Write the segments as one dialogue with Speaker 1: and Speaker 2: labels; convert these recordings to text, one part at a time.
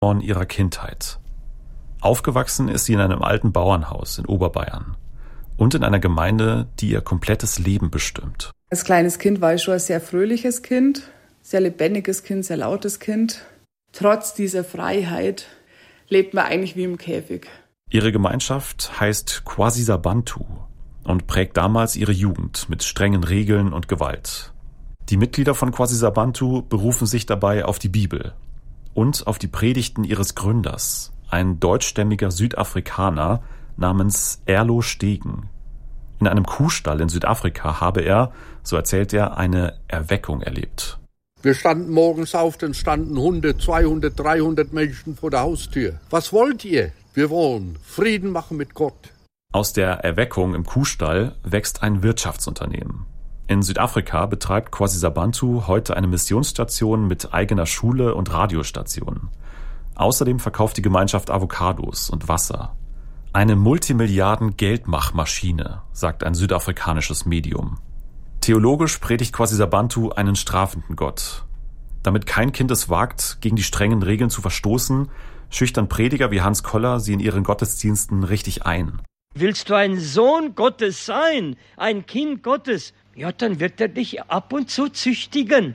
Speaker 1: ihrer Kindheit. Aufgewachsen ist sie in einem alten Bauernhaus in Oberbayern und in einer Gemeinde, die ihr komplettes Leben bestimmt.
Speaker 2: Als kleines Kind war ich schon ein sehr fröhliches Kind, sehr lebendiges Kind, sehr lautes Kind. Trotz dieser Freiheit lebt man eigentlich wie im Käfig.
Speaker 1: Ihre Gemeinschaft heißt Kwasisabantu und prägt damals ihre Jugend mit strengen Regeln und Gewalt. Die Mitglieder von Kwasisabantu berufen sich dabei auf die Bibel und auf die Predigten ihres Gründers, ein deutschstämmiger Südafrikaner namens Erlo Stegen. In einem Kuhstall in Südafrika habe er, so erzählt er, eine Erweckung erlebt.
Speaker 3: Wir standen morgens auf, dann standen 100, 200, 300 Menschen vor der Haustür. Was wollt ihr? Wir wollen Frieden machen mit Gott.
Speaker 1: Aus der Erweckung im Kuhstall wächst ein Wirtschaftsunternehmen. In Südafrika betreibt Kwasisabantu heute eine Missionsstation mit eigener Schule und Radiostation. Außerdem verkauft die Gemeinschaft Avocados und Wasser. Eine Multimilliarden-Geldmachmaschine, sagt ein südafrikanisches Medium. Theologisch predigt Kwasisabantu einen strafenden Gott. Damit kein Kind es wagt, gegen die strengen Regeln zu verstoßen, schüchtern Prediger wie Hans Koller sie in ihren Gottesdiensten richtig ein.
Speaker 4: Willst du ein Sohn Gottes sein, ein Kind Gottes? Ja, dann wird er dich ab und zu züchtigen.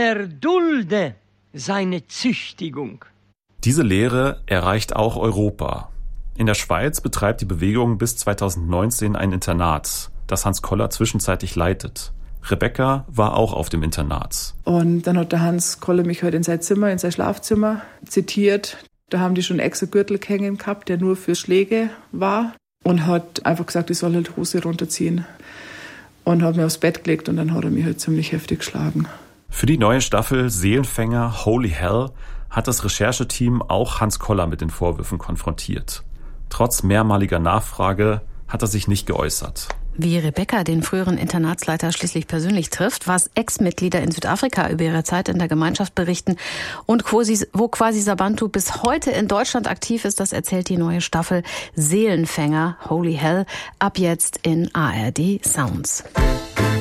Speaker 4: Erdulde seine Züchtigung.
Speaker 1: Diese Lehre erreicht auch Europa. In der Schweiz betreibt die Bewegung bis 2019 ein Internat, das Hans Koller zwischenzeitlich leitet. Rebecca war auch auf dem Internat.
Speaker 2: Und dann hat der Hans Koller mich heute in sein Zimmer, in sein Schlafzimmer zitiert. Da haben die schon extra Gürtel hängen gehabt, der nur für Schläge war. Und hat einfach gesagt, ich soll halt Hose runterziehen. Und hat mir aufs Bett gelegt und dann hat er mich halt ziemlich heftig geschlagen.
Speaker 1: Für die neue Staffel Seelenfänger Holy Hell hat das Rechercheteam auch Hans Koller mit den Vorwürfen konfrontiert. Trotz mehrmaliger Nachfrage hat er sich nicht geäußert.
Speaker 5: Wie Rebecca den früheren Internatsleiter schließlich persönlich trifft, was Ex-Mitglieder in Südafrika über ihre Zeit in der Gemeinschaft berichten und wo Kwasisabantu bis heute in Deutschland aktiv ist, das erzählt die neue Staffel Seelenfänger Holy Hell ab jetzt in ARD Sounds.